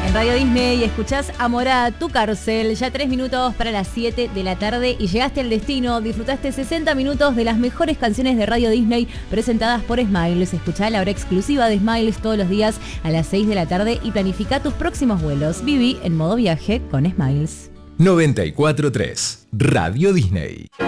En Radio Disney escuchás Amorá, tu cárcel, ya 3 minutos para las 7 de la tarde y llegaste al destino, disfrutaste 60 minutos de las mejores canciones de Radio Disney presentadas por Smiles. Escuchá la hora exclusiva de Smiles todos los días a las 6 de la tarde y planifica tus próximos vuelos. Viví en modo viaje con Smiles. 94.3 Radio Disney.